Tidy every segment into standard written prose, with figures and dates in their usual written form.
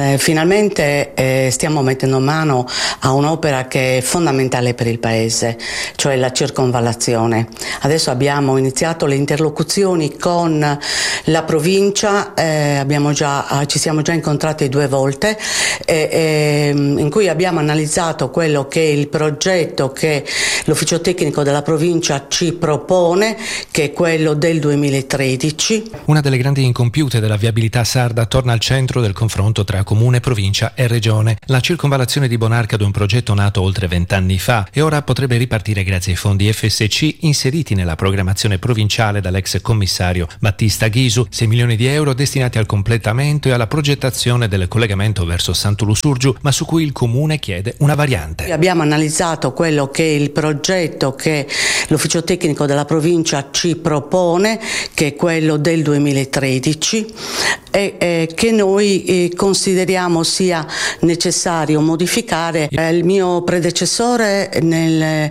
Finalmente stiamo mettendo mano a un'opera che è fondamentale per il Paese, cioè la circonvallazione. Adesso abbiamo iniziato le interlocuzioni con la provincia, ci siamo già incontrati 2 volte, in cui abbiamo analizzato quello che è il progetto che l'ufficio tecnico della provincia ci propone, che è quello del 2013. Una delle grandi incompiute della viabilità sarda torna al centro del confronto tra comune, provincia e regione. La circonvallazione di Bonarcado è un progetto nato oltre 20 anni fa e ora potrebbe ripartire grazie ai fondi FSC inseriti nella programmazione provinciale dall'ex commissario Battista Ghisu. 6 milioni di euro destinati al completamento e alla progettazione del collegamento verso Sant'Ulusurgiu, ma su cui il comune chiede una variante. Abbiamo analizzato quello che è il progetto che l'ufficio tecnico della provincia ci propone, che è quello del 2013, e che noi consideriamo sia necessario modificare. Il mio predecessore nel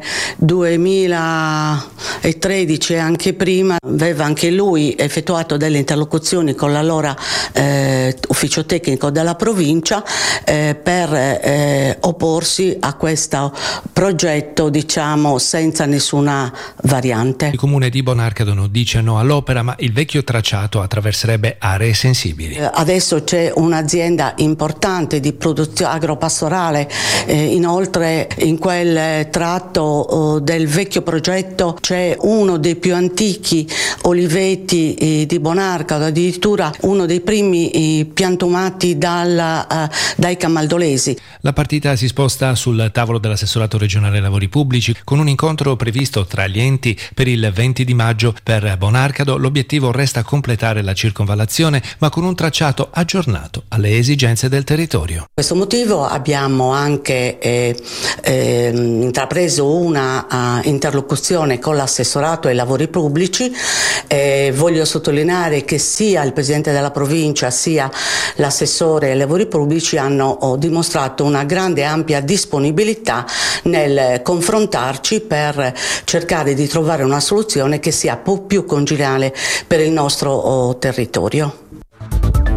2013 e anche prima aveva anche lui effettuato delle interlocuzioni con l'allora ufficio tecnico della provincia per opporsi a questo progetto, diciamo, senza nessuna variante. Il comune di Bonarcado non dice no all'opera, ma il vecchio tracciato attraverserebbe aree sensibili. Adesso c'è un'azienda importante di produzione agropastorale, inoltre in quel tratto del vecchio progetto c'è uno dei più antichi oliveti di Bonarcado, addirittura uno dei primi piantumati dai camaldolesi. La partita si sposta sul tavolo dell'assessorato regionale lavori pubblici con un incontro previsto tra gli enti per il 20 di maggio. Per Bonarcado l'obiettivo resta completare la circonvallazione, ma con un tracciato aggiornato alle esigenze del territorio. Per questo motivo abbiamo anche intrapreso una interlocuzione con l'assessorato ai lavori pubblici. Voglio sottolineare che sia il presidente della provincia sia l'assessore ai lavori pubblici hanno dimostrato una grande e ampia disponibilità nel confrontarci per cercare di trovare una soluzione che sia più congeniale per il nostro territorio.